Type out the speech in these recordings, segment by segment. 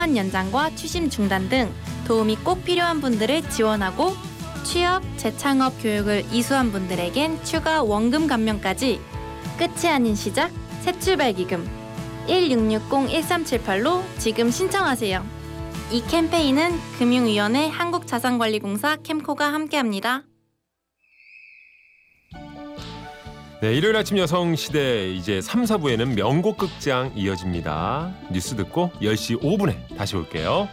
연장과 추심 중단 등 도움이 꼭 필요한 분들을 지원하고 취업, 재창업 교육을 이수한 분들에겐 추가 원금 감면까지. 끝이 아닌 시작, 새출발기금 1660-1378로 지금 신청하세요. 이 캠페인은 금융위원회 한국자산관리공사 캠코가 함께합니다. 네, 일요일 아침 여성시대 이제 3, 4부에는 명곡 극장 이어집니다. 뉴스 듣고 10시 5분에 다시 올게요.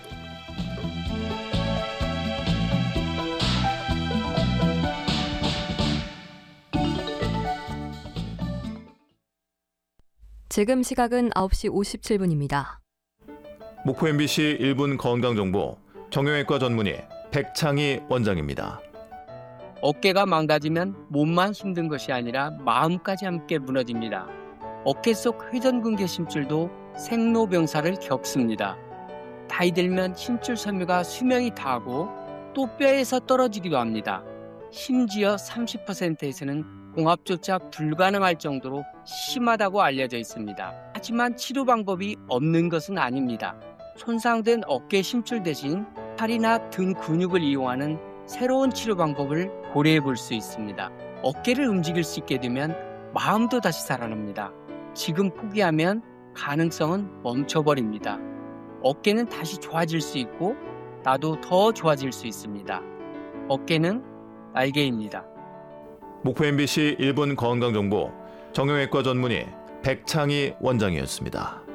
지금 시각은 9시 57분입니다. 목포 MBC 1분 건강정보 정형외과 전문의 백창희 원장입니다. 어깨가 망가지면 몸만 힘든 것이 아니라 마음까지 함께 무너집니다. 어깨 속 회전근개 심줄도 생로병사를 겪습니다. 나이 들면 심줄 섬유가 수명이 다하고 또 뼈에서 떨어지기도 합니다. 심지어 30%에서는 공합조차 불가능할 정도로 심하다고 알려져 있습니다. 하지만 치료 방법이 없는 것은 아닙니다. 손상된 어깨 심줄 대신 팔이나 등 근육을 이용하는 새로운 치료 방법을 고려해 볼 수 있습니다. 어깨를 움직일 수 있게 되면 마음도 다시 살아납니다. 지금 포기하면 가능성은 멈춰버립니다. 어깨는 다시 좋아질 수 있고 나도 더 좋아질 수 있습니다. 어깨는 날개입니다. 목포 MBC 1분 건강정보 정형외과 전문의 백창희 원장이었습니다.